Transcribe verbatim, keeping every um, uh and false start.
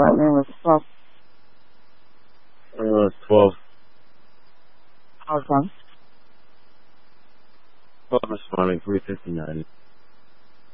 last name was twelve. Uh, twelve. How come? twelve responding, three fifty-nine.